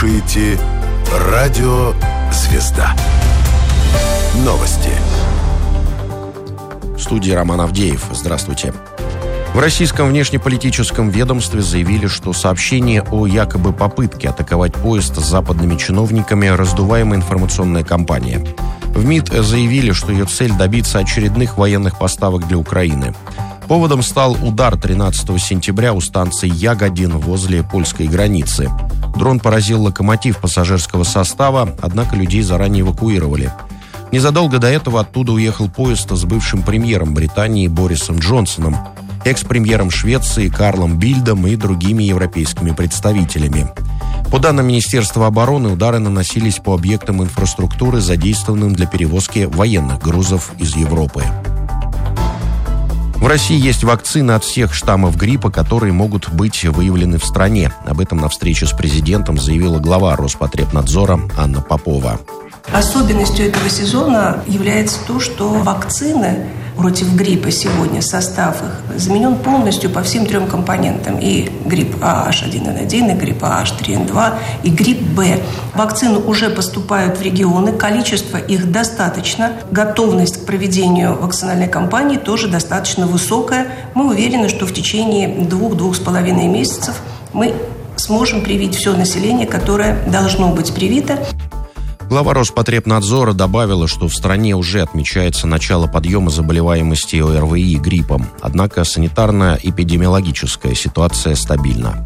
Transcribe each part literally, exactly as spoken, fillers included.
слушаете «Радио Звезда». Новости. В студии Роман Авдеев. Здравствуйте. В российском внешнеполитическом ведомстве заявили, что сообщение о якобы попытке атаковать поезд с западными чиновниками раздуваемая информационная кампания. В МИД заявили, что ее цель добиться очередных военных поставок для Украины. Поводом стал удар тринадцатого сентября у станции Ягодин возле польской границы. Дрон поразил локомотив пассажирского состава, однако людей заранее эвакуировали. Незадолго до этого оттуда уехал поезд с бывшим премьером Британии Борисом Джонсоном, экс-премьером Швеции Карлом Бильдом и другими европейскими представителями. По данным Министерства обороны, удары наносились по объектам инфраструктуры, задействованным для перевозки военных грузов из Европы. В России есть вакцины от всех штаммов гриппа, которые могут быть выявлены в стране. Об этом на встрече с президентом заявила глава Роспотребнадзора Анна Попова. Особенностью этого сезона является то, что вакцины против гриппа сегодня, состав их заменен полностью по всем трем компонентам. И грипп А Аш один эн один, и грипп А Аш три эн два, и грипп Б. Вакцины уже поступают в регионы, количество их достаточно, готовность к проведению вакцинальной кампании тоже достаточно высокая. Мы уверены, что в течение двух-двух с половиной месяцев мы сможем привить все население, которое должно быть привито. Глава Роспотребнадзора добавила, что в стране уже отмечается начало подъема заболеваемости О Эр Ви И гриппом, однако санитарно-эпидемиологическая ситуация стабильна.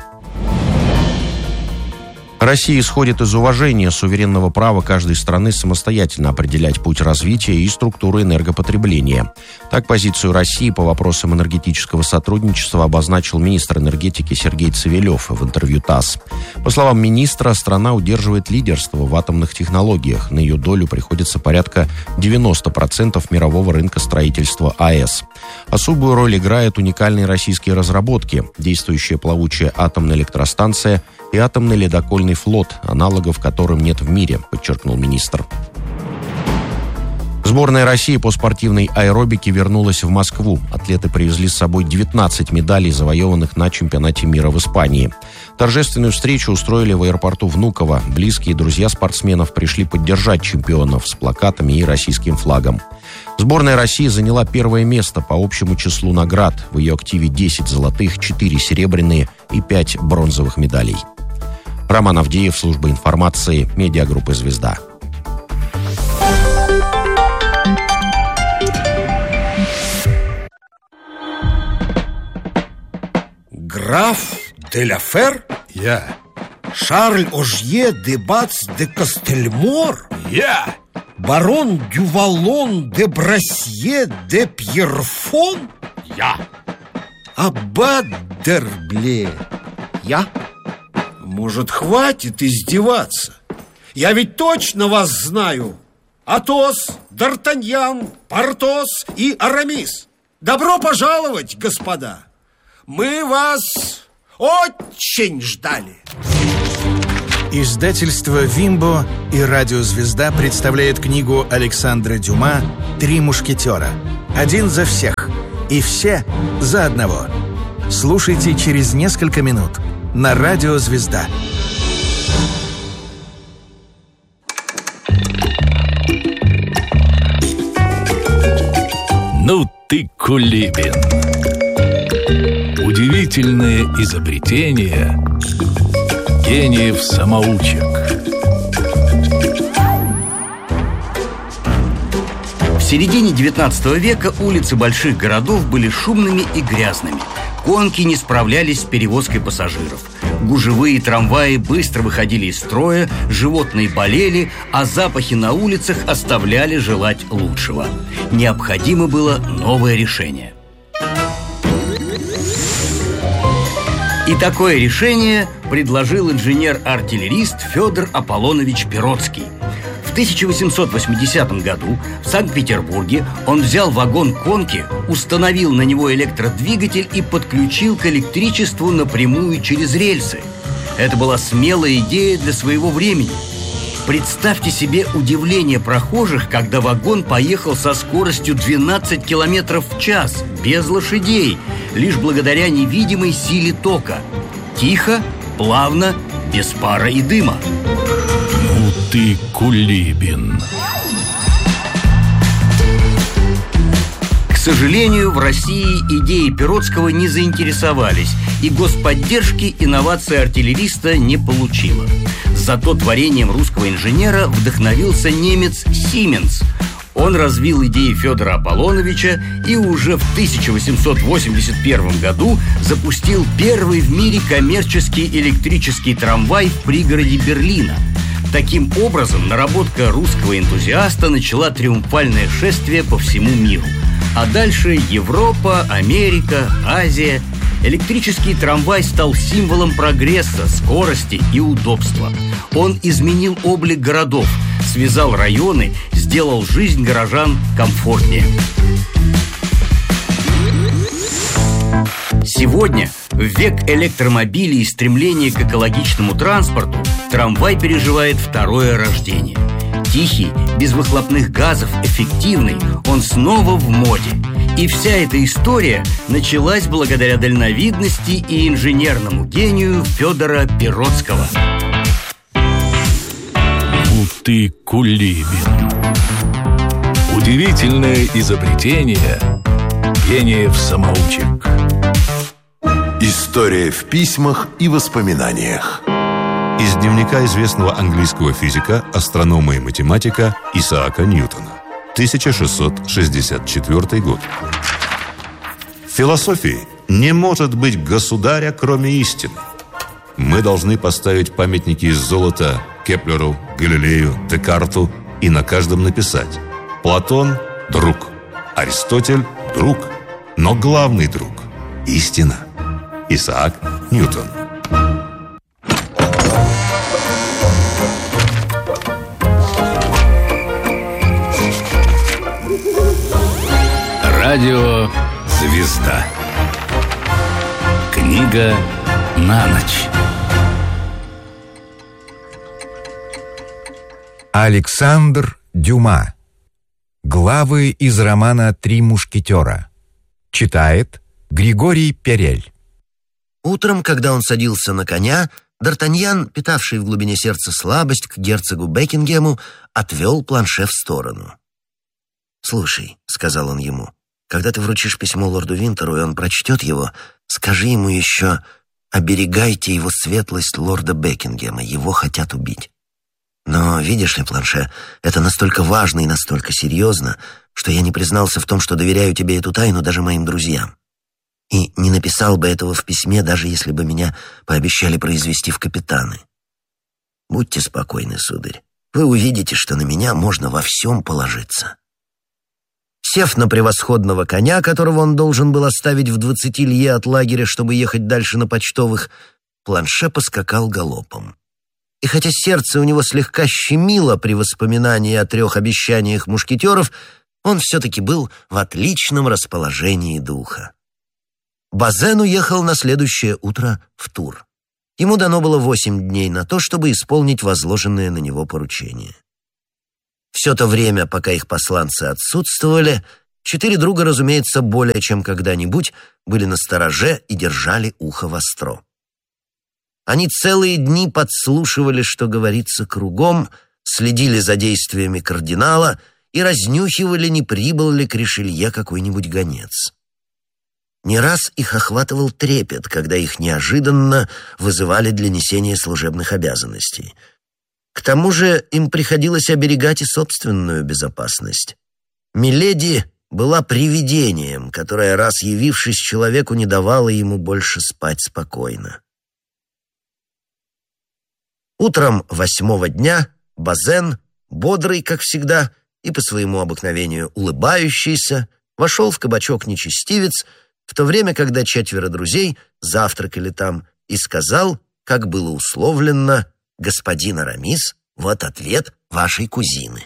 Россия исходит из уважения суверенного права каждой страны самостоятельно определять путь развития и структуру энергопотребления. Так, позицию России по вопросам энергетического сотрудничества обозначил министр энергетики Сергей Цивилев в интервью ТАСС. По словам министра, страна удерживает лидерство в атомных технологиях. На ее долю приходится порядка девяносто процентов мирового рынка строительства А Э С. Особую роль играют уникальные российские разработки, действующая плавучая атомная электростанция и атомный ледокольный флот, аналогов которым нет в мире, подчеркнул министр. Сборная России по спортивной аэробике вернулась в Москву. Атлеты привезли с собой девятнадцать медалей, завоеванных на чемпионате мира в Испании. Торжественную встречу устроили в аэропорту Внуково. Близкие и друзья спортсменов пришли поддержать чемпионов с плакатами и российским флагом. Сборная России заняла первое место по общему числу наград. В ее активе десять золотых, четыре серебряные и пять бронзовых медалей. Роман Авдеев, служба информации, медиагруппы «Звезда». Граф де ла Фер? Я. Шарль Ожье де Бац де Кастельмор? Я. Барон Дювалон де Брасье де Пьерфон? Я. Аббат Дербле? Я. Может, хватит издеваться? Я ведь точно вас знаю. Атос, Д'Артаньян, Портос и Арамис. Добро пожаловать, господа. Мы вас очень ждали. Издательство «Вимбо» и «Радио Звезда» представляет книгу Александра Дюма «Три мушкетера». Один за всех и все за одного. Слушайте через несколько минут на «Радио Звезда». Ну ты кулибин. Удивительные изобретения гениев-самоучек. В середине девятнадцатого века улицы больших городов были шумными и грязными. Конки не справлялись с перевозкой пассажиров. Гужевые трамваи быстро выходили из строя, животные болели, а запахи на улицах оставляли желать лучшего. Необходимо было новое решение. И такое решение предложил инженер-артиллерист Федор Аполлонович Пероцкий. В тысяча восемьсот восьмидесятом году в Санкт-Петербурге он взял вагон конки, установил на него электродвигатель и подключил к электричеству напрямую через рельсы. Это была смелая идея для своего времени. Представьте себе удивление прохожих, когда вагон поехал со скоростью двенадцать километров в час, без лошадей, лишь благодаря невидимой силе тока. Тихо, плавно, без пара и дыма. Ну ты Кулибин. К сожалению, в России идеи Пероцкого не заинтересовались, и господдержки инновация артиллериста не получила. Зато творением русского инженера вдохновился немец Сименс. Он развил идеи Федора Аполлоновича и уже в тысяча восемьсот восемьдесят первом году запустил первый в мире коммерческий электрический трамвай в пригороде Берлина. Таким образом, наработка русского энтузиаста начала триумфальное шествие по всему миру. А дальше Европа, Америка, Азия. Электрический трамвай стал символом прогресса, скорости и удобства. Он изменил облик городов, связал районы, сделал жизнь горожан комфортнее. Сегодня, в век электромобилей и стремления к экологичному транспорту, трамвай переживает второе рождение. Тихий, без выхлопных газов, эффективный, он снова в моде. И вся эта история началась благодаря дальновидности и инженерному гению Федора Пероцкого. Ну ты Кулибин. Удивительное изобретение гениев-самоучек. История в письмах и воспоминаниях. Из дневника известного английского физика, астронома и математика Исаака Ньютона. тысяча шестьсот шестьдесят четвёртый год. В философии не может быть государя, кроме истины. Мы должны поставить памятники из золота Кеплеру, Галилею, Декарту и на каждом написать: Платон – друг, Аристотель – друг, но главный друг – истина. Исаак Ньютон. Радио «Звезда». Книга на ночь. Александр Дюма. Главы из романа «Три мушкетера». Читает Григорий Перель. Утром, когда он садился на коня, Д'Артаньян, питавший в глубине сердца слабость к герцогу Бекингему, отвел планше в сторону. «Слушай», — сказал он ему, — «когда ты вручишь письмо лорду Винтеру, и он прочтет его, скажи ему еще: оберегайте его светлость лорда Бекингема, его хотят убить. Но, видишь ли, планше, это настолько важно и настолько серьезно, что я не признался в том, что доверяю тебе эту тайну даже моим друзьям. И не написал бы этого в письме, даже если бы меня пообещали произвести в капитаны. Будьте спокойны, сударь. Вы увидите, что на меня можно во всем положиться». Сев на превосходного коня, которого он должен был оставить в двадцати лье от лагеря, чтобы ехать дальше на почтовых, Планше поскакал галопом. И хотя сердце у него слегка щемило при воспоминании о трех обещаниях мушкетеров, он все-таки был в отличном расположении духа. Базен уехал на следующее утро в Тур. Ему дано было восемь дней на то, чтобы исполнить возложенное на него поручение. Все то время, пока их посланцы отсутствовали, четыре друга, разумеется, более чем когда-нибудь были настороже и держали ухо востро. Они целые дни подслушивали, что говорится кругом, следили за действиями кардинала и разнюхивали, не прибыл ли к Ришелье какой-нибудь гонец. Не раз их охватывал трепет, когда их неожиданно вызывали для несения служебных обязанностей. К тому же им приходилось оберегать и собственную безопасность. Миледи была привидением, которое, раз явившись человеку, не давало ему больше спать спокойно. Утром восьмого дня Базен, бодрый, как всегда, и по своему обыкновению улыбающийся, вошел в кабачок нечестивец, в то время, когда четверо друзей завтракали там, и сказал, как было условлено: «Господин Арамис, вот ответ вашей кузины».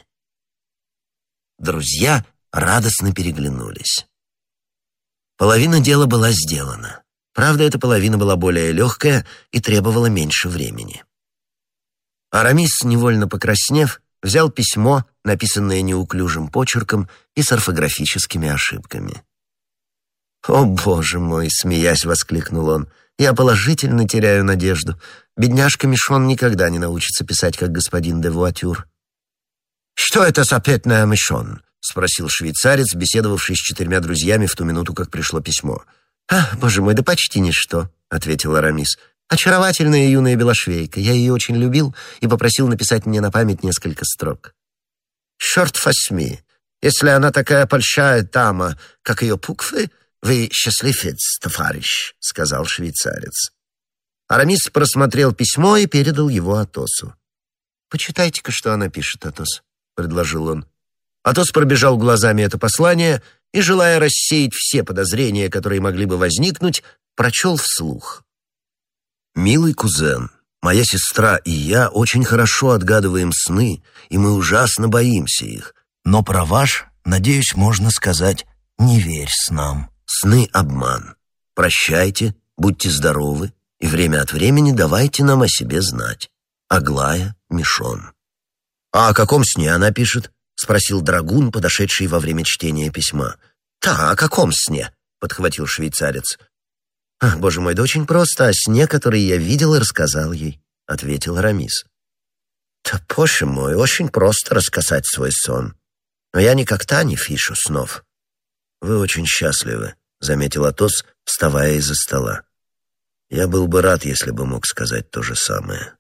Друзья радостно переглянулись. Половина дела была сделана. Правда, эта половина была более легкая и требовала меньше времени. Арамис, невольно покраснев, взял письмо, написанное неуклюжим почерком и с орфографическими ошибками. «О, боже мой!» — смеясь воскликнул он. «Я положительно теряю надежду. Бедняжка Мишон никогда не научится писать, как господин де Вуатюр. «Что это за пятная Мишон?» — спросил швейцарец, беседовавший с четырьмя друзьями в ту минуту, как пришло письмо. «А, боже мой, да почти ничто», — ответил Арамис. «Очаровательная юная белошвейка. Я ее очень любил и попросил написать мне на память несколько строк». «Черт возьми, если она такая большая дама, как ее буквы, вы счастливец, товарищ», — сказал швейцарец. Арамис просмотрел письмо и передал его Атосу. «Почитайте-ка, что она пишет, Атос», — предложил он. Атос пробежал глазами это послание и, желая рассеять все подозрения, которые могли бы возникнуть, прочел вслух. «Милый кузен, моя сестра и я очень хорошо отгадываем сны, и мы ужасно боимся их. Но про ваш, надеюсь, можно сказать, не верь снам. Сны — обман. Прощайте, будьте здоровы, и время от времени давайте нам о себе знать. Аглая Мишон». «А о каком сне она пишет?» — спросил драгун, подошедший во время чтения письма. «Да, о каком сне?» — подхватил швейцарец. «Ах, боже мой, да очень просто, о сне, который я видел и рассказал ей», — ответил Арамис. «Да, боже мой, очень просто рассказать свой сон. Но я никогда не пишу снов». «Вы очень счастливы», — заметил Атос, вставая из-за стола. «Я был бы рад, если бы мог сказать то же самое».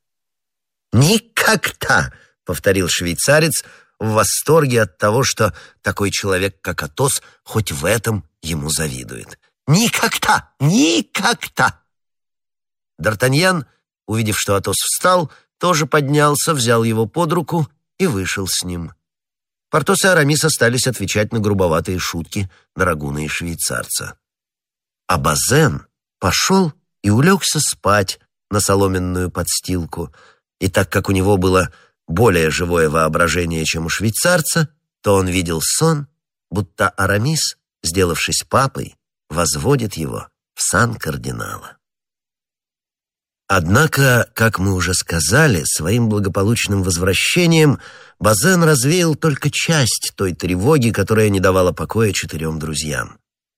«Никогда!» — повторил швейцарец в восторге от того, что такой человек, как Атос, хоть в этом ему завидует. «Никогда! Никогда!» Д'Артаньян, увидев, что Атос встал, тоже поднялся, взял его под руку и вышел с ним. Портос и Арамис остались отвечать на грубоватые шутки драгуна и швейцарца. А Базен пошел и улегся спать на соломенную подстилку, и так как у него было более живое воображение, чем у швейцарца, то он видел сон, будто Арамис, сделавшись папой, возводит его в сан кардинала. Однако, как мы уже сказали, своим благополучным возвращением Базен развеял только часть той тревоги, которая не давала покоя четырем друзьям.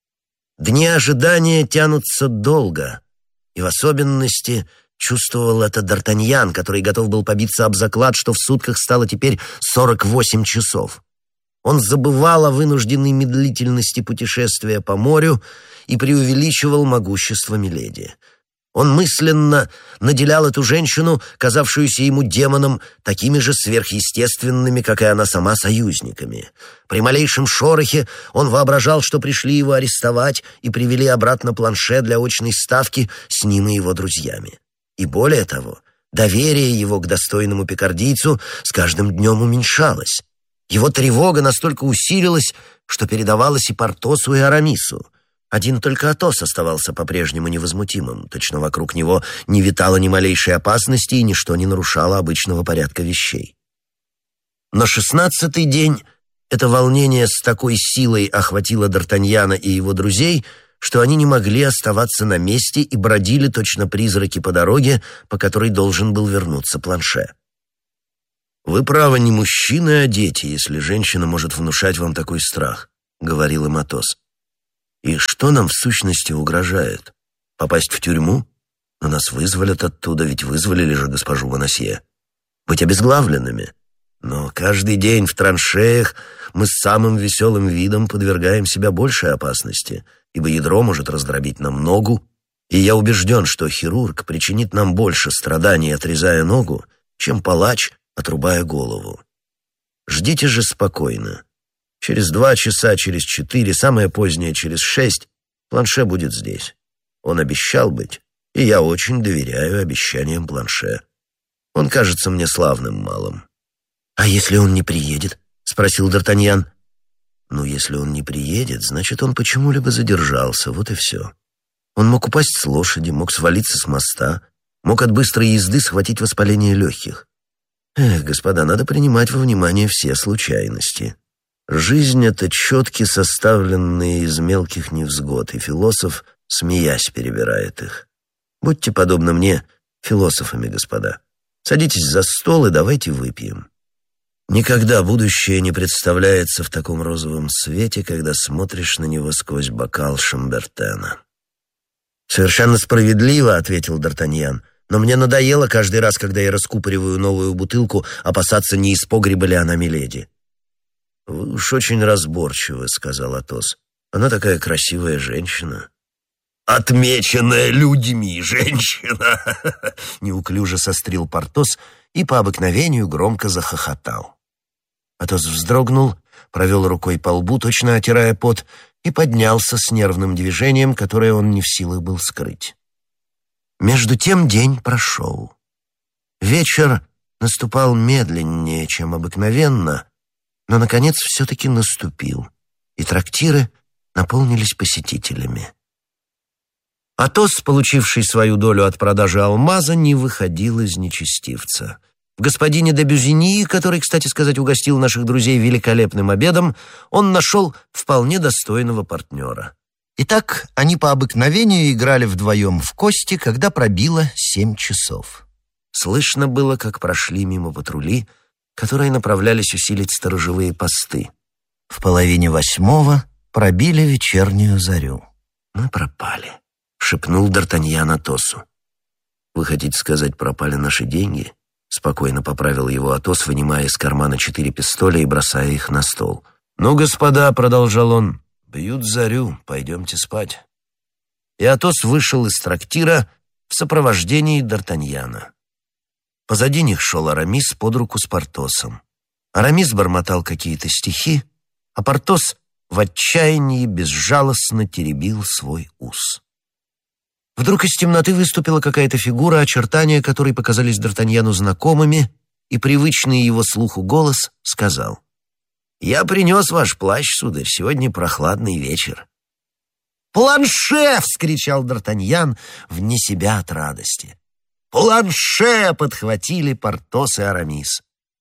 Дни ожидания тянутся долго, и в особенности чувствовал это Д'Артаньян, который готов был побиться об заклад, что в сутках стало теперь сорок восемь часов. Он забывал о вынужденной медлительности путешествия по морю и преувеличивал могущество миледи. Он мысленно наделял эту женщину, казавшуюся ему демоном, такими же сверхъестественными, как и она сама, союзниками. При малейшем шорохе он воображал, что пришли его арестовать и привели обратно планше для очной ставки с ним и его друзьями. И более того, доверие его к достойному пикардийцу с каждым днем уменьшалось. Его тревога настолько усилилась, что передавалась и Портосу, и Арамису. Один только Атос оставался по-прежнему невозмутимым. Точно вокруг него не витало ни малейшей опасности, и ничто не нарушало обычного порядка вещей. На шестнадцатый день это волнение с такой силой охватило Д'Артаньяна и его друзей, что они не могли оставаться на месте и бродили точно призраки по дороге, по которой должен был вернуться планше. «Вы, право, не мужчины, а дети, если женщина может внушать вам такой страх», — говорил им Атос. «И что нам в сущности угрожает? Попасть в тюрьму? Но нас вызволят оттуда, ведь вызволили же госпожу Бонасье. Быть обезглавленными. Но каждый день в траншеях мы с самым веселым видом подвергаем себя большей опасности, ибо ядро может раздробить нам ногу, и я убежден, что хирург причинит нам больше страданий, отрезая ногу, чем палач, отрубая голову. Ждите же спокойно. Через два часа, через четыре, самое позднее через шесть, Планше будет здесь. Он обещал быть, и я очень доверяю обещаниям Планше. Он кажется мне славным малым». «А если он не приедет?» — спросил Д'Артаньян. «Ну, если он не приедет, значит, он почему-либо задержался, вот и все. Он мог упасть с лошади, мог свалиться с моста, мог от быстрой езды схватить воспаление легких. Эх, господа, надо принимать во внимание все случайности. Жизнь — это четки, составленные из мелких невзгод, и философ, смеясь, перебирает их. Будьте подобны мне философами, господа. Садитесь за стол и давайте выпьем. Никогда будущее не представляется в таком розовом свете, когда смотришь на него сквозь бокал Шамбертена». «Совершенно справедливо», — ответил Д'Артаньян, Но мне надоело каждый раз, когда я раскупориваю новую бутылку, опасаться, не из погреба ли она миледи. «Вы уж очень разборчивы», — сказал Атос. «Она такая красивая женщина». «Отмеченная людьми женщина!» — неуклюже сострил Портос и по обыкновению громко захохотал. Атос вздрогнул, провел рукой по лбу, точно отирая пот, и поднялся с нервным движением, которое он не в силах был скрыть. Между тем день прошел. Вечер наступал медленнее, чем обыкновенно, но, наконец, все-таки наступил, и трактиры наполнились посетителями. Атос, получивший свою долю от продажи алмаза, не выходил из нечестивца. В господине де Бюзиньи, который, кстати сказать, угостил наших друзей великолепным обедом, он нашел вполне достойного партнера. Итак, они по обыкновению играли вдвоем в кости, когда пробило семь часов. Слышно было, как прошли мимо патрули, которые направлялись усилить сторожевые посты. В половине восьмого пробили вечернюю зарю. «Мы пропали», — шепнул Д'Артаньян Атосу. «Вы хотите сказать, пропали наши деньги?» — спокойно поправил его Атос, вынимая из кармана четыре пистоля и бросая их на стол. «Ну, господа», — продолжал он, — «бьют зарю, пойдемте спать». И Атос вышел из трактира в сопровождении Д'Артаньяна. Позади них шел Арамис под руку с Портосом. Арамис бормотал какие-то стихи, а Портос в отчаянии безжалостно теребил свой ус. Вдруг из темноты выступила какая-то фигура, очертания которой показались Д'Артаньяну знакомыми, и привычный его слуху голос сказал: «Я принес ваш плащ, сударь, сегодня прохладный вечер». «Планше!» — вскричал Д'Артаньян вне себя от радости. «Планше!» — подхватили Портос и Арамис.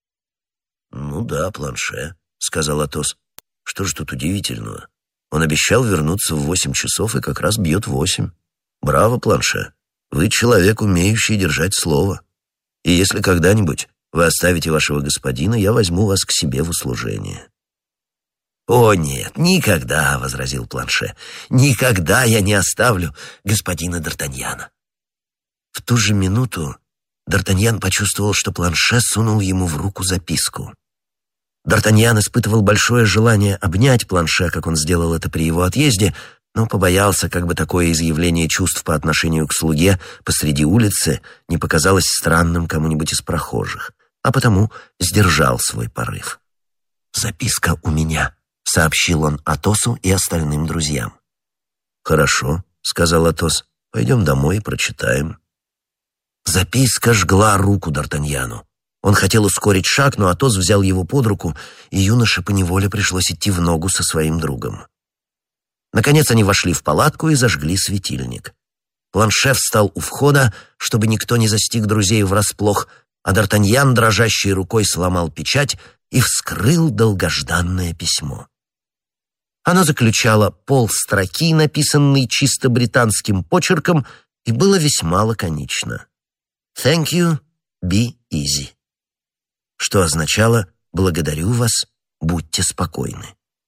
«Ну да, планше», — сказал Атос. «Что ж тут удивительного? Он обещал вернуться в восемь часов и как раз бьет восемь. Браво, планше! Вы человек, умеющий держать слово. И если когда-нибудь вы оставите вашего господина, я возьму вас к себе в услужение». «О, нет, никогда», — возразил планше, — «никогда я не оставлю господина Д'Артаньяна». В ту же минуту Д'Артаньян почувствовал, что планше сунул ему в руку записку. Д'Артаньян испытывал большое желание обнять планше, как он сделал это при его отъезде, но побоялся, как бы такое изъявление чувств по отношению к слуге посреди улицы не показалось странным кому-нибудь из прохожих, а потому сдержал свой порыв. «Записка у меня», — сообщил он Атосу и остальным друзьям. «Хорошо», — сказал Атос, — «пойдем домой и прочитаем». Записка жгла руку Д'Артаньяну. Он хотел ускорить шаг, но Атос взял его под руку, и юноше поневоле пришлось идти в ногу со своим другом. Наконец они вошли в палатку и зажгли светильник. Планше встал у входа, чтобы никто не застиг друзей врасплох, а Д'Артаньян дрожащей рукой сломал печать и вскрыл долгожданное письмо. Оно заключало полстроки, написанные чисто британским почерком, и было весьма лаконично. «Thank you, be easy», что означало «благодарю вас, будьте спокойны».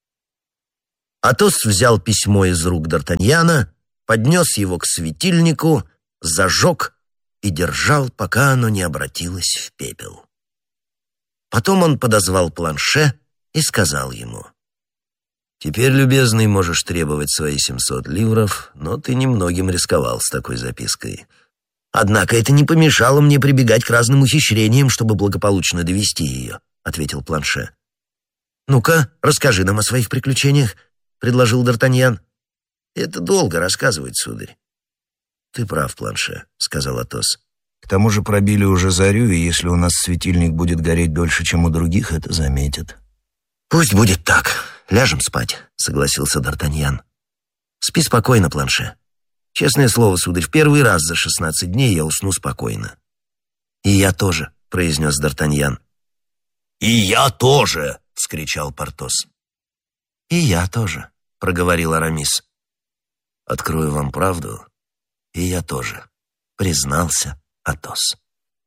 Атос взял письмо из рук Д'Артаньяна, поднес его к светильнику, зажег и держал, пока оно не обратилось в пепел. Потом он подозвал планше и сказал ему: «Теперь, любезный, можешь требовать свои семьсот ливров, но ты немногим рисковал с такой запиской. Однако это не помешало мне прибегать к разным ухищрениям, чтобы благополучно довести ее», — ответил планше. «Ну-ка, расскажи нам о своих приключениях», — предложил Д'Артаньян. «Это долго рассказывать, сударь». «Ты прав, планше», — сказал Атос. «К тому же пробили уже зарю, и если у нас светильник будет гореть дольше, чем у других, это заметят». «Пусть будет так. Ляжем спать», — согласился Д'Артаньян. «Спи спокойно, планше. Честное слово, сударь, в первый раз за шестнадцать дней я усну спокойно». «И я тоже», — произнес Д'Артаньян. «И я тоже!» — вскричал Портос. «И я тоже», — проговорил Арамис. «Открою вам правду, и я тоже», — признался Атос.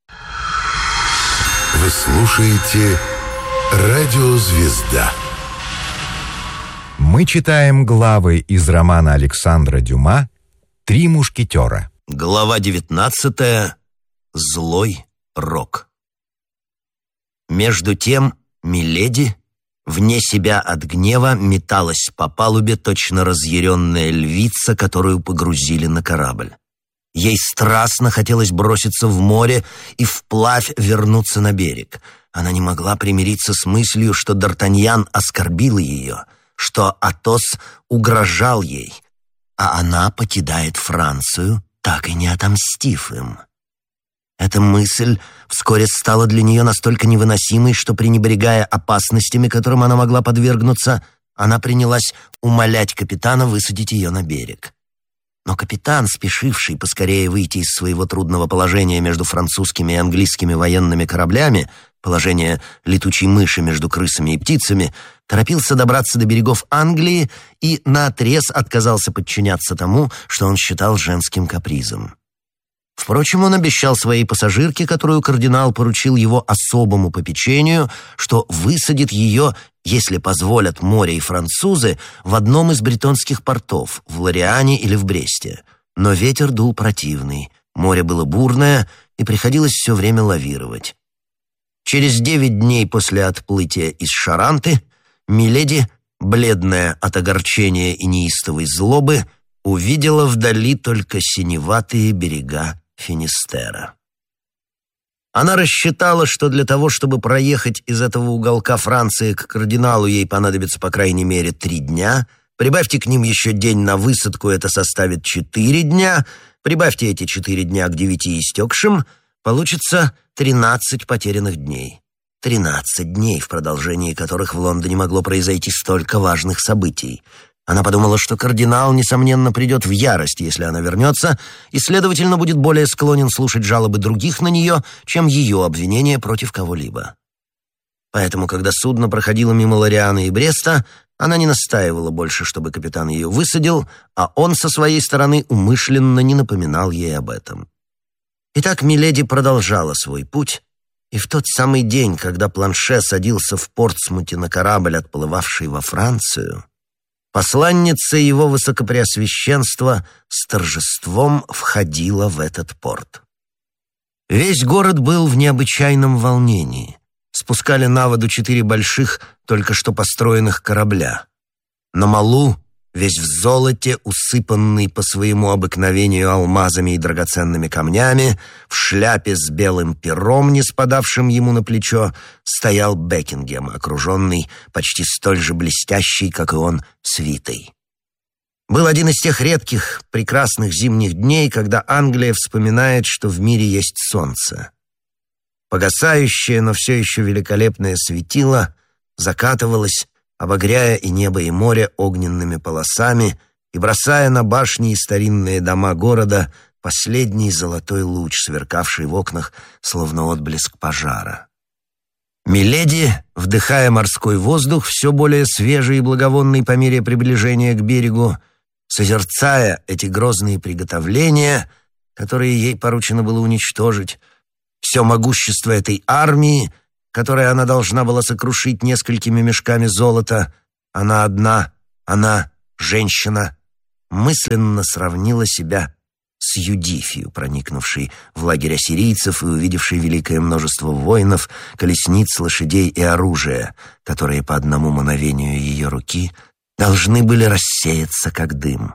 Вы слушаете «Радиозвезда». Мы читаем главы из романа Александра Дюма «Три мушкетера». Глава девятнадцатая. злой рок. Между тем миледи, вне себя от гнева, металась по палубе точно разъяренная львица, которую погрузили на корабль. Ей страстно хотелось броситься в море и вплавь вернуться на берег. Она не могла примириться с мыслью, что Д'Артаньян оскорбил ее, что Атос угрожал ей, а она покидает Францию, так и не отомстив им. Эта мысль вскоре стала для нее настолько невыносимой, что, пренебрегая опасностями, которым она могла подвергнуться, она принялась умолять капитана высадить ее на берег. Но капитан, спешивший поскорее выйти из своего трудного положения между французскими и английскими военными кораблями, положение летучей мыши между крысами и птицами, торопился добраться до берегов Англии и наотрез отказался подчиняться тому, что он считал женским капризом. Впрочем, он обещал своей пассажирке, которую кардинал поручил его особому попечению, что высадит ее, если позволят море и французы, в одном из бретонских портов, в Лориане или в Бресте. Но ветер дул противный, море было бурное, и приходилось все время лавировать. Через девять дней после отплытия из Шаранты миледи, бледная от огорчения и неистовой злобы, увидела вдали только синеватые берега Финистера. Она рассчитала, что для того, чтобы проехать из этого уголка Франции к кардиналу, ей понадобится по крайней мере три дня. Прибавьте к ним еще день на высадку, это составит четыре дня. Прибавьте эти четыре дня к девяти истекшим, получится тринадцать потерянных дней. Тринадцать дней, в продолжении которых в Лондоне могло произойти столько важных событий. Она подумала, что кардинал, несомненно, придет в ярость, если она вернется, и, следовательно, будет более склонен слушать жалобы других на нее, чем ее обвинения против кого-либо. Поэтому, когда судно проходило мимо Лориана и Бреста, она не настаивала больше, чтобы капитан ее высадил, а он со своей стороны умышленно не напоминал ей об этом. Итак, миледи продолжала свой путь, и в тот самый день, когда Планше садился в Портсмуте на корабль, отплывавший во Францию, посланница его высокопреосвященства с торжеством входила в этот порт. Весь город был в необычайном волнении. Спускали на воду четыре больших, только что построенных корабля. На малу, весь в золоте, усыпанный по своему обыкновению алмазами и драгоценными камнями, в шляпе с белым пером, не спадавшим ему на плечо, стоял Бекингем, окруженный почти столь же блестящей, как и он, свитой. Был один из тех редких, прекрасных зимних дней, когда Англия вспоминает, что в мире есть солнце. Погасающее, но все еще великолепное светило закатывалось, обогряя и небо, и море огненными полосами и бросая на башни и старинные дома города последний золотой луч, сверкавший в окнах, словно отблеск пожара. Миледи, вдыхая морской воздух, все более свежий и благовонный по мере приближения к берегу, созерцая эти грозные приготовления, которые ей поручено было уничтожить, все могущество этой армии, которое она должна была сокрушить несколькими мешками золота, она одна, она, женщина, мысленно сравнила себя с Юдифью, проникнувшей в лагерь ассирийцев и увидевшей великое множество воинов, колесниц, лошадей и оружия, которые по одному мановению ее руки должны были рассеяться, как дым.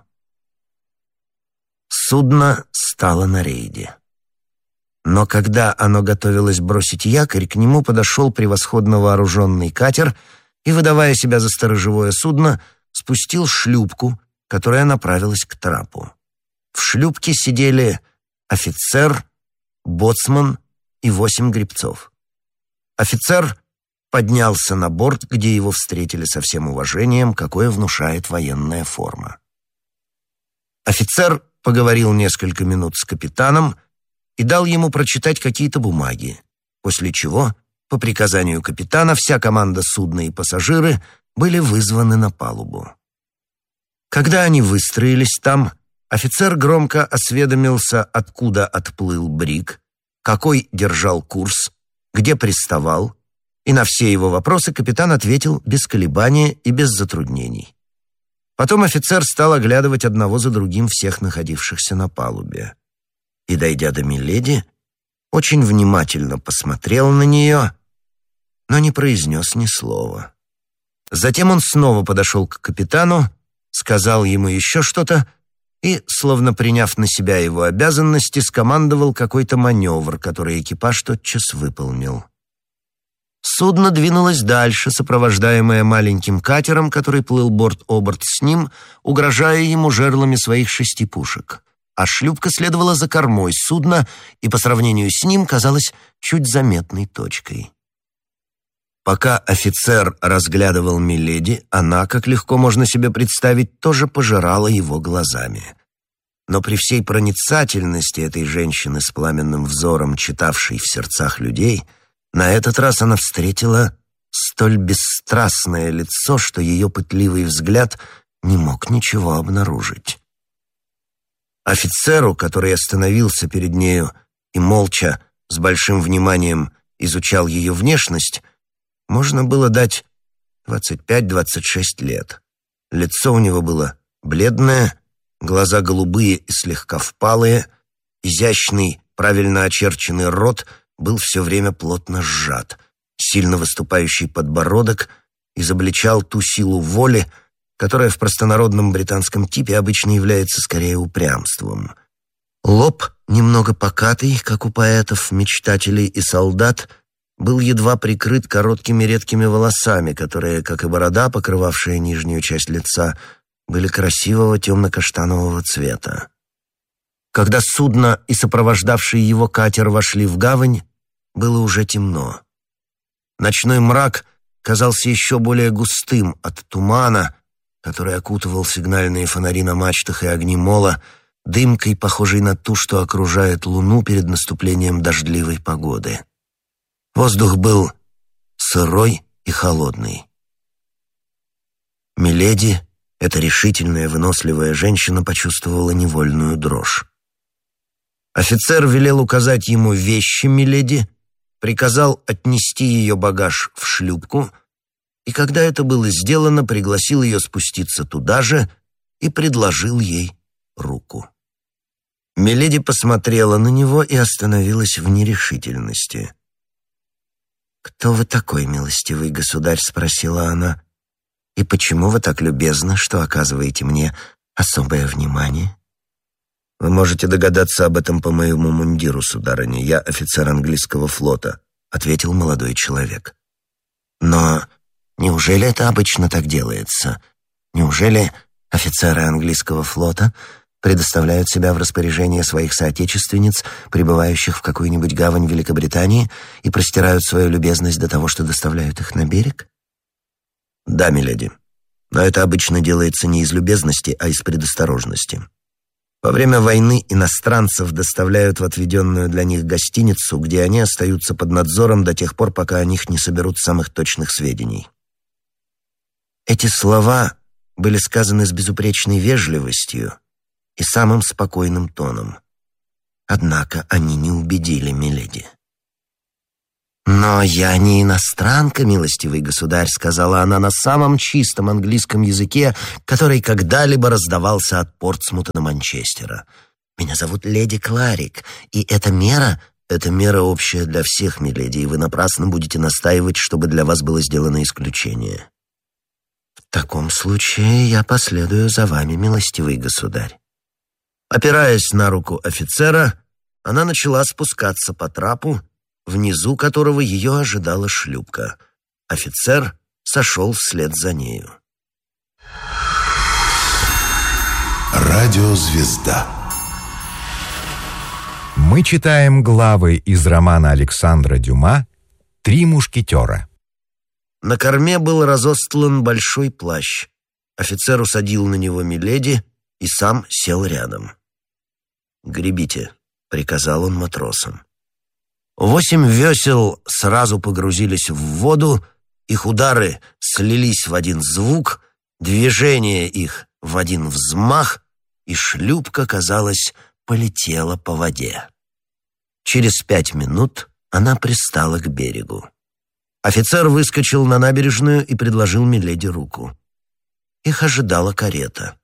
Судно стало на рейде. Но когда оно готовилось бросить якорь, к нему подошел превосходно вооруженный катер и, выдавая себя за сторожевое судно, спустил шлюпку, которая направилась к трапу. В шлюпке сидели офицер, боцман и восемь гребцов. Офицер поднялся на борт, где его встретили со всем уважением, какое внушает военная форма. Офицер поговорил несколько минут с капитаном и дал ему прочитать какие-то бумаги, после чего, по приказанию капитана, вся команда судна и пассажиры были вызваны на палубу. Когда они выстроились там, офицер громко осведомился, откуда отплыл бриг, какой держал курс, где приставал, и на все его вопросы капитан ответил без колебания и без затруднений. Потом офицер стал оглядывать одного за другим всех находившихся на палубе. И, дойдя до миледи, очень внимательно посмотрел на нее, но не произнес ни слова. Затем он снова подошел к капитану, сказал ему еще что-то и, словно приняв на себя его обязанности, скомандовал какой-то маневр, который экипаж тотчас выполнил. Судно двинулось дальше, сопровождаемое маленьким катером, который плыл борт-о-борт с ним, угрожая ему жерлами своих шести пушек. А шлюпка следовала за кормой судна и по сравнению с ним казалась чуть заметной точкой. Пока офицер разглядывал Миледи, она, как легко можно себе представить, тоже пожирала его глазами. Но при всей проницательности этой женщины с пламенным взором, читавшей в сердцах людей, на этот раз она встретила столь бесстрастное лицо, что ее пытливый взгляд не мог ничего обнаружить. Офицеру, который остановился перед нею и молча, с большим вниманием изучал ее внешность, можно было дать двадцать пять двадцать шесть лет. Лицо у него было бледное, глаза голубые и слегка впалые, изящный, правильно очерченный рот был все время плотно сжат. Сильно выступающий подбородок изобличал ту силу воли, которая в простонародном британском типе обычно является скорее упрямством. Лоб, немного покатый, как у поэтов, мечтателей и солдат, был едва прикрыт короткими редкими волосами, которые, как и борода, покрывавшая нижнюю часть лица, были красивого темно-каштанового цвета. Когда судно и сопровождавший его катер вошли в гавань, было уже темно. Ночной мрак казался еще более густым от тумана, который окутывал сигнальные фонари на мачтах и огни мола, дымкой, похожей на ту, что окружает луну перед наступлением дождливой погоды. Воздух был сырой и холодный. Миледи, эта решительная, выносливая женщина, почувствовала невольную дрожь. Офицер велел указать ему вещи Миледи, приказал отнести ее багаж в шлюпку, и когда это было сделано, пригласил ее спуститься туда же и предложил ей руку. Миледи посмотрела на него и остановилась в нерешительности. «Кто вы такой, милостивый государь?» — спросила она. «И почему вы так любезны, что оказываете мне особое внимание?» «Вы можете догадаться об этом по моему мундиру, сударыня. Я офицер английского флота», — ответил молодой человек. «Но неужели это обычно так делается? Неужели офицеры английского флота предоставляют себя в распоряжение своих соотечественниц, прибывающих в какую-нибудь гавань Великобритании, и простирают свою любезность до того, что доставляют их на берег?» «Да, миледи. Но это обычно делается не из любезности, а из предосторожности. Во время войны иностранцев доставляют в отведенную для них гостиницу, где они остаются под надзором до тех пор, пока о них не соберут самых точных сведений». Эти слова были сказаны с безупречной вежливостью и самым спокойным тоном. Однако они не убедили миледи. «Но я не иностранка, милостивый государь», — сказала она на самом чистом английском языке, который когда-либо раздавался от Портсмута до Манчестера. «Меня зовут леди Кларик, и эта мера...» «Эта мера общая для всех, миледи, и вы напрасно будете настаивать, чтобы для вас было сделано исключение». «В таком случае я последую за вами, милостивый государь». Опираясь на руку офицера, она начала спускаться по трапу, внизу которого ее ожидала шлюпка. Офицер сошел вслед за нею. Радиозвезда. Мы читаем главы из романа Александра Дюма «Три мушкетера». На корме был разостлан большой плащ. Офицер усадил на него миледи и сам сел рядом. «Гребите», — приказал он матросам. Восемь весел сразу погрузились в воду, их удары слились в один звук, движение их в один взмах, и шлюпка, казалось, полетела по воде. Через пять минут она пристала к берегу. Офицер выскочил на набережную и предложил миледи руку. Их ожидала карета.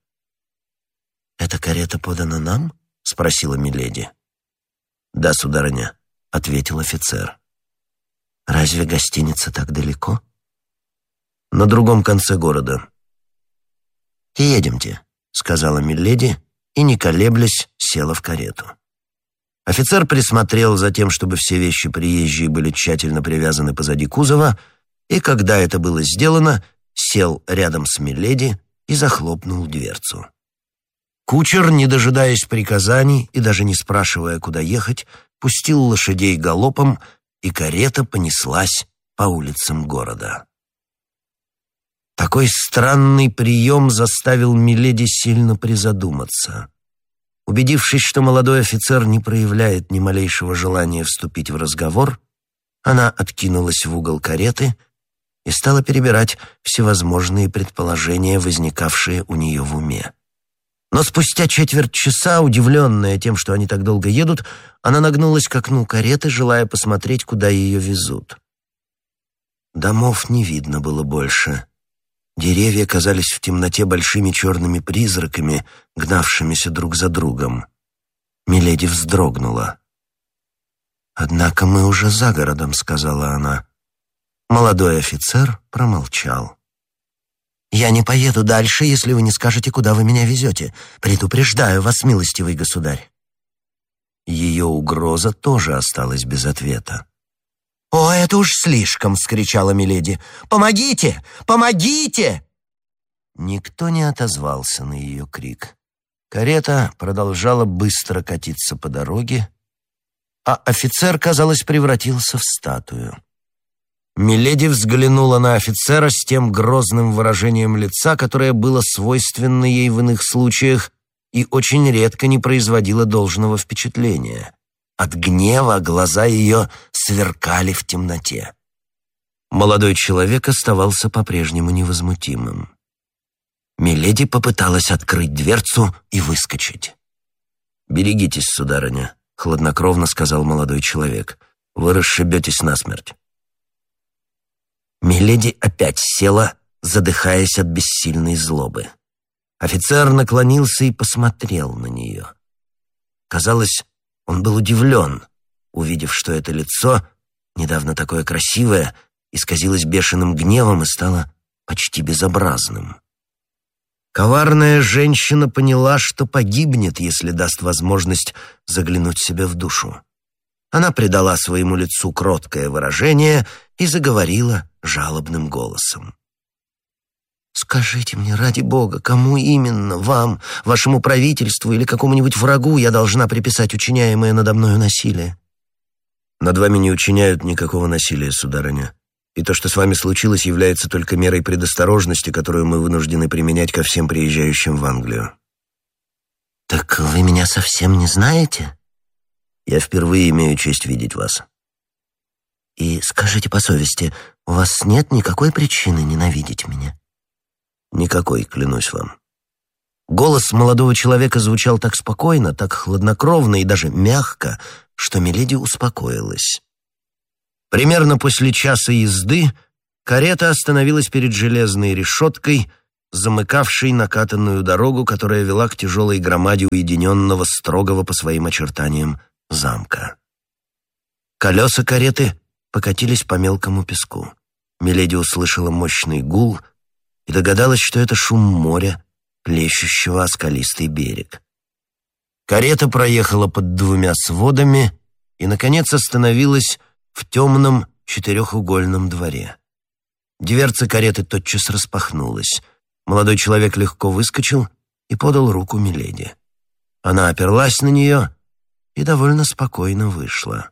«Эта карета подана нам?» — спросила миледи. «Да, сударыня. — ответил офицер. «Разве гостиница так далеко?» «На другом конце города». «Едемте», — сказала миледи, и, не колеблясь, села в карету. Офицер присмотрел за тем, чтобы все вещи приезжие были тщательно привязаны позади кузова, и, когда это было сделано, сел рядом с миледи и захлопнул дверцу. Кучер, не дожидаясь приказаний и даже не спрашивая, куда ехать, пустил лошадей галопом, и карета понеслась по улицам города. Такой странный прием заставил миледи сильно призадуматься. Убедившись, что молодой офицер не проявляет ни малейшего желания вступить в разговор, она откинулась в угол кареты и стала перебирать всевозможные предположения, возникавшие у нее в уме. Но спустя четверть часа, удивленная тем, что они так долго едут, она нагнулась к окну кареты, желая посмотреть, куда ее везут. Домов не видно было больше. Деревья казались в темноте большими черными призраками, гнавшимися друг за другом. Миледи вздрогнула. «Однако мы уже за городом», — сказала она. Молодой офицер промолчал. «Я не поеду дальше, если вы не скажете, куда вы меня везете. Предупреждаю вас, милостивый государь». Ее угроза тоже осталась без ответа. «О, это уж слишком!» — вскричала миледи. «Помогите! Помогите!» Никто не отозвался на ее крик. Карета продолжала быстро катиться по дороге, а офицер, казалось, превратился в статую. Миледи взглянула на офицера с тем грозным выражением лица, которое было свойственно ей в иных случаях и очень редко не производило должного впечатления. От гнева глаза ее сверкали в темноте. Молодой человек оставался по-прежнему невозмутимым. Миледи попыталась открыть дверцу и выскочить. «Берегитесь, сударыня», — хладнокровно сказал молодой человек. «Вы расшибетесь насмерть». Миледи опять села, задыхаясь от бессильной злобы. Офицер наклонился и посмотрел на нее. Казалось, он был удивлен, увидев, что это лицо, недавно такое красивое, исказилось бешеным гневом и стало почти безобразным. Коварная женщина поняла, что погибнет, если даст возможность заглянуть себе в душу. Она придала своему лицу кроткое выражение и заговорила жалобным голосом. «Скажите мне, ради Бога, кому именно, вам, вашему правительству или какому-нибудь врагу я должна приписать учиняемое надо мною насилие?» «Над вами не учиняют никакого насилия, сударыня. И то, что с вами случилось, является только мерой предосторожности, которую мы вынуждены применять ко всем приезжающим в Англию». «Так вы меня совсем не знаете?» «Я впервые имею честь видеть вас». «И скажите по совести, у вас нет никакой причины ненавидеть меня?» «Никакой, клянусь вам». Голос молодого человека звучал так спокойно, так хладнокровно и даже мягко, что миледи успокоилась. Примерно после часа езды карета остановилась перед железной решеткой, замыкавшей накатанную дорогу, которая вела к тяжелой громаде уединенного, строгого по своим очертаниям замка. Колеса кареты покатились по мелкому песку. Миледи услышала мощный гул и догадалась, что это шум моря, плещущего о скалистый берег. Карета проехала под двумя сводами и, наконец, остановилась в темном четырехугольном дворе. Дверца кареты тотчас распахнулась. Молодой человек легко выскочил и подал руку миледи. Она оперлась на нее и довольно спокойно вышла.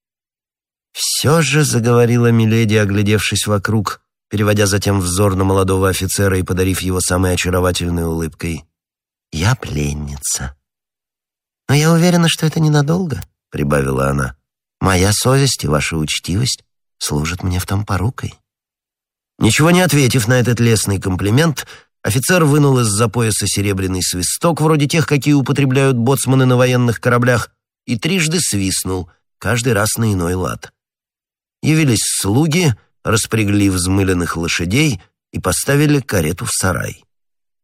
«Все же», — заговорила миледи, оглядевшись вокруг, переводя затем взор на молодого офицера и подарив его самой очаровательной улыбкой, «я пленница. Но я уверена, что это ненадолго», — прибавила она. «Моя совесть и ваша учтивость служат мне в том порукой». Ничего не ответив на этот лестный комплимент, офицер вынул из-за пояса серебряный свисток, вроде тех, какие употребляют боцманы на военных кораблях, и трижды свистнул, каждый раз на иной лад. Явились слуги, распрягли взмыленных лошадей и поставили карету в сарай.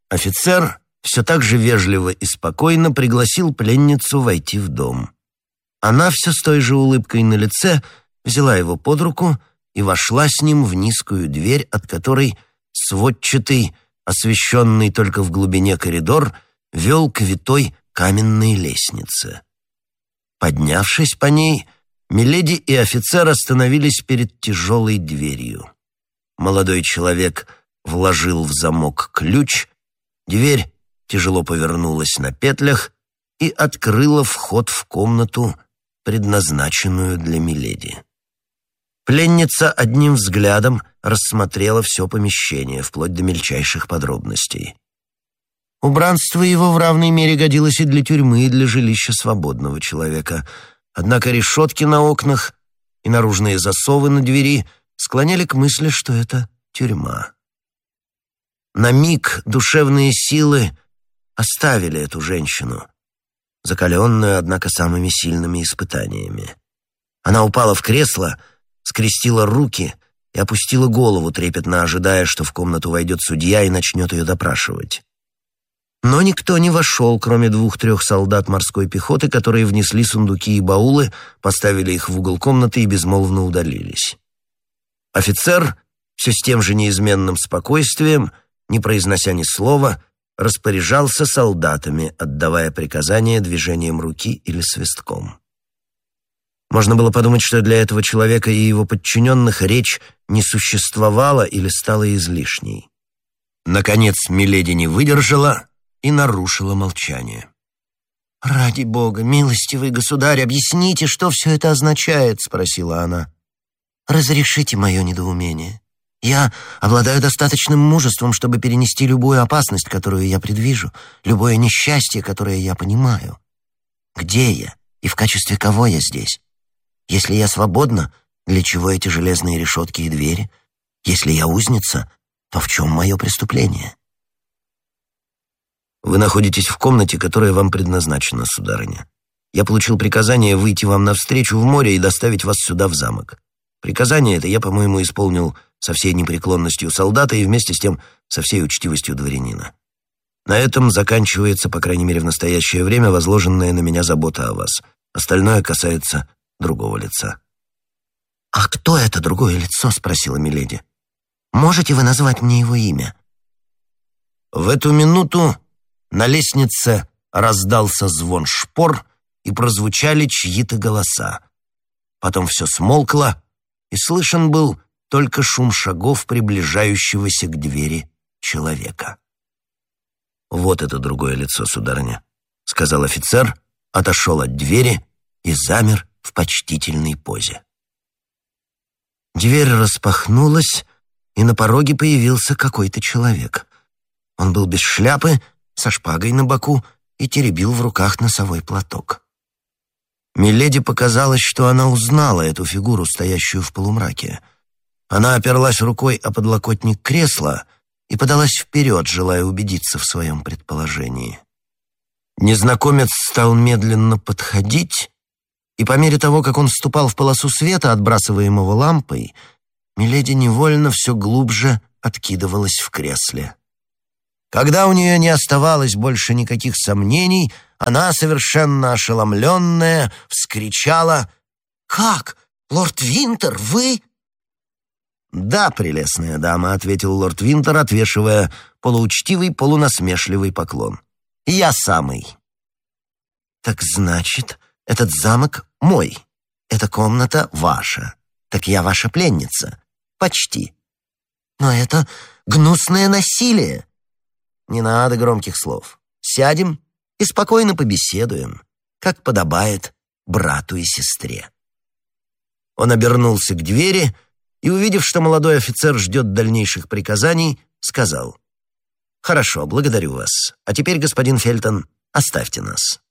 Офицер все так же вежливо и спокойно пригласил пленницу войти в дом. Она все с той же улыбкой на лице взяла его под руку и вошла с ним в низкую дверь, от которой сводчатый, освещенный только в глубине коридор, вел к витой каменной лестнице. Поднявшись по ней, миледи и офицер остановились перед тяжелой дверью. Молодой человек вложил в замок ключ, дверь тяжело повернулась на петлях и открыла вход в комнату, предназначенную для миледи. Пленница одним взглядом рассмотрела все помещение, вплоть до мельчайших подробностей. Убранство его в равной мере годилось и для тюрьмы, и для жилища свободного человека. Однако решетки на окнах и наружные засовы на двери склоняли к мысли, что это тюрьма. На миг душевные силы оставили эту женщину, закаленную, однако, самыми сильными испытаниями. Она упала в кресло, скрестила руки и опустила голову, трепетно ожидая, что в комнату войдет судья и начнет ее допрашивать. Но никто не вошел, кроме двух-трех солдат морской пехоты, которые внесли сундуки и баулы, поставили их в угол комнаты и безмолвно удалились. Офицер, все с тем же неизменным спокойствием, не произнося ни слова, распоряжался солдатами, отдавая приказания движением руки или свистком. Можно было подумать, что для этого человека и его подчиненных речь не существовала или стала излишней. Наконец, миледи не выдержала и нарушила молчание. «Ради бога, милостивый государь, объясните, что все это означает?» — спросила она. «Разрешите мое недоумение. Я обладаю достаточным мужеством, чтобы перенести любую опасность, которую я предвижу, любое несчастье, которое я понимаю. Где я и в качестве кого я здесь? Если я свободна, для чего эти железные решетки и двери? Если я узница, то в чем мое преступление?» «Вы находитесь в комнате, которая вам предназначена, сударыня. Я получил приказание выйти вам навстречу в море и доставить вас сюда, в замок. Приказание это я, по-моему, исполнил со всей непреклонностью солдата и вместе с тем со всей учтивостью дворянина. На этом заканчивается, по крайней мере в настоящее время, возложенная на меня забота о вас. Остальное касается другого лица». «А кто это другое лицо?» — спросила миледи. «Можете вы назвать мне его имя?» В эту минуту на лестнице раздался звон шпор и прозвучали чьи-то голоса. Потом все смолкло, и слышен был только шум шагов приближающегося к двери человека. «Вот это другое лицо, сударыня», — сказал офицер, отошел от двери и замер в почтительной позе. Дверь распахнулась, и на пороге появился какой-то человек. Он был без шляпы, со шпагой на боку и теребил в руках носовой платок. Миледи показалось, что она узнала эту фигуру, стоящую в полумраке. Она оперлась рукой о подлокотник кресла и подалась вперед, желая убедиться в своем предположении. Незнакомец стал медленно подходить, и по мере того, как он вступал в полосу света, отбрасываемого лампой, миледи невольно все глубже откидывалась в кресле. Когда у нее не оставалось больше никаких сомнений, она, совершенно ошеломленная, вскричала: «Как? Лорд Винтер, вы?» «Да, прелестная дама», — ответил лорд Винтер, отвешивая полуучтивый, полунасмешливый поклон. «Я самый». «Так значит, этот замок мой, эта комната ваша. Так я ваша пленница. Почти. Но это гнусное насилие». «Не надо громких слов. Сядем и спокойно побеседуем, как подобает брату и сестре». Он обернулся к двери и, увидев, что молодой офицер ждет дальнейших приказаний, сказал: «Хорошо, благодарю вас. А теперь, господин Фельтон, оставьте нас».